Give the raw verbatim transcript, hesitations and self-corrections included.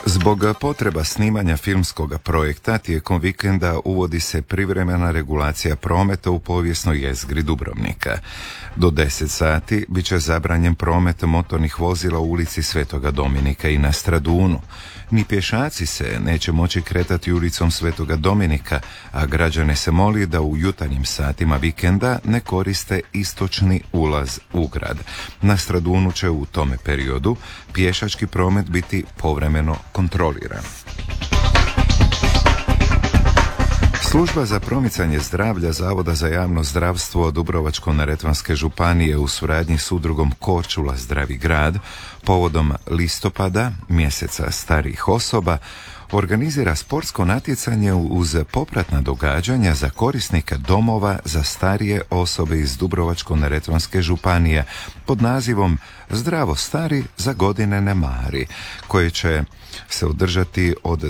Zbog potreba snimanja filmskog projekta tijekom vikenda uvodi se privremena regulacija prometa u povijesnoj jezgri Dubrovnika. Do deset sati bit će zabranjen promet motornih vozila u ulici Svetoga Dominika i na Stradunu. Ni pješaci se neće moći kretati ulicom Svetoga Dominika, a građane se moli da u jutarnjim satima vikenda ne koriste istočni ulaz u grad. Na Stradunu će u tome periodu pješački promet biti povremeno kontroliran. Služba za promicanje zdravlja Zavoda za javno zdravstvo Dubrovačko-neretvanske županije u suradnji s udrugom Korčula Zdravi grad povodom listopada, mjeseca starijih osoba, organizira sportsko natjecanje uz popratna događanja za korisnike domova za starije osobe iz Dubrovačko-neretvanske županije pod nazivom Zdravo stari za godine ne mari, koje će se održati od